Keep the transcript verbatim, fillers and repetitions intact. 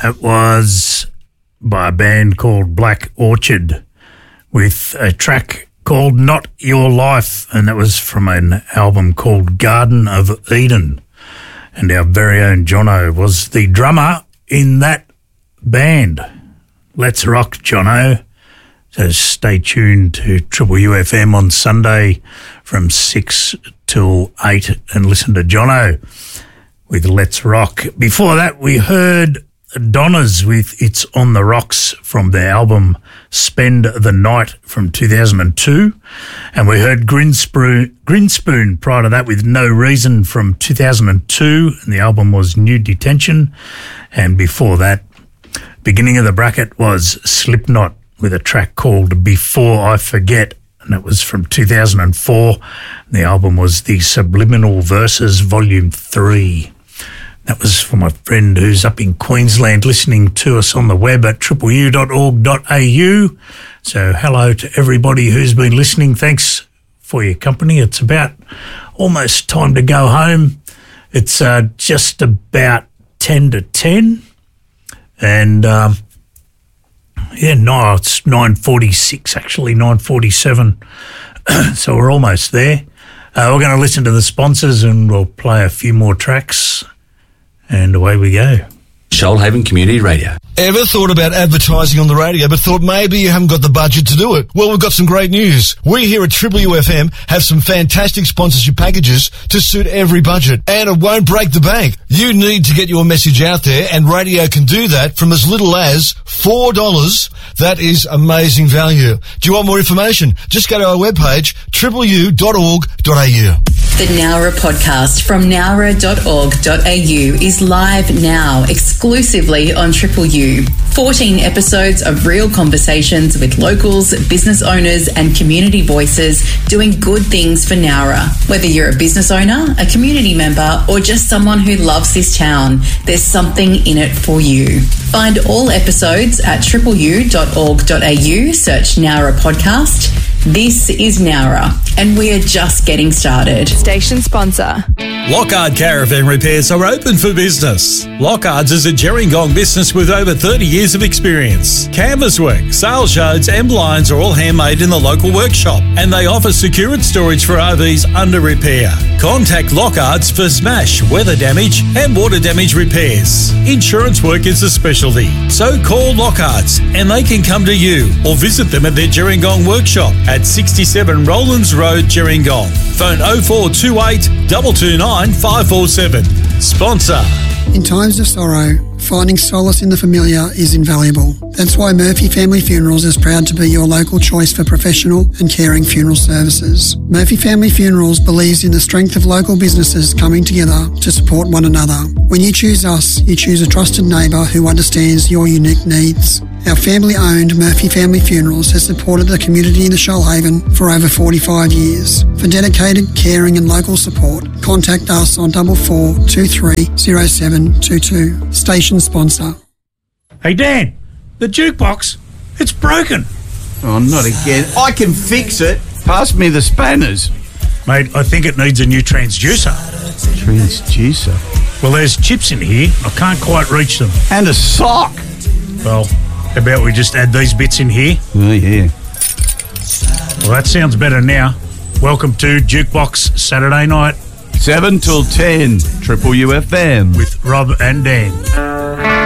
It was by a band called Black Orchid with a track called Not Your Life, and that was from an album called Garden of Eden. And our very own Jono was the drummer in that band. Let's rock, Jono. So stay tuned to Triple U F M on Sunday from six till eight and listen to Jono with Let's Rock. Before that, we heard Donnas with It's on the Rocks from their album Spend the Night from two thousand two. And we heard Grinspoon, Grinspoon prior to that with No Reason from two thousand two, and the album was New Detention. And before that, beginning of the bracket was Slipknot with a track called Before I Forget, and it was from two thousand four. The album was The Subliminal Verses Volume three. That was for my friend who's up in Queensland listening to us on the web at triple u dot org dot a u. So hello to everybody who's been listening. Thanks for your company. It's about almost time to go home. It's uh, just about ten to ten. And, um, yeah, no, it's nine forty-six, actually, nine forty-seven. So we're almost there. Uh, we're going to listen to the sponsors and we'll play a few more tracks. And away we go. Shoalhaven Community Radio. Ever thought about advertising on the radio but thought maybe you haven't got the budget to do it? Well, we've got some great news. We here at Triple U F M have some fantastic sponsorship packages to suit every budget, and it won't break the bank. You need to get your message out there, and radio can do that from as little as four dollars. That is amazing value. Do you want more information? Just go to our webpage, triple u dot org dot a u. The Nowra podcast from nowra dot org dot a u is live now, exclusively on Triple U. fourteen episodes of real conversations with locals, business owners and community voices doing good things for Nowra. Whether you're a business owner, a community member or just someone who loves this town, there's something in it for you. Find all episodes at triple u dot org dot a u, search Nowra podcast. This is Nowra, and we are just getting started. Station sponsor. Lockhart Caravan Repairs are open for business. Lockhart's is a Gerringong business with over thirty years of experience. Canvas work, sales yards and blinds are all handmade in the local workshop, and they offer secured storage for R Vs under repair. Contact Lockhart's for smash, weather damage and water damage repairs. Insurance work is a specialty, so call Lockhart's and they can come to you, or visit them at their Gerringong workshop at sixty-seven Rowlands Road, Gerringong. Phone oh four two eight, two two nine, five four seven. Sponsor. In times of sorrow, finding solace in the familiar is invaluable. That's why Murphy Family Funerals is proud to be your local choice for professional and caring funeral services. Murphy Family Funerals believes in the strength of local businesses coming together to support one another. When you choose us, you choose a trusted neighbour who understands your unique needs. Our family-owned Murphy Family Funerals has supported the community in the Shoalhaven for over forty-five years. For dedicated, caring and local support, contact us on double four two three zero seven two two. Station sponsor. Hey, Dan, the jukebox, it's broken. Oh, not again. I can fix it. Pass me the spanners. Mate, I think it needs a new transducer. Transducer? Well, there's chips in here. I can't quite reach them. And a sock. Well, how about we just add these bits in here? Oh, yeah. Well, that sounds better now. Welcome to Jukebox Saturday night. seven till ten, Triple U F M. With Rob and Dan.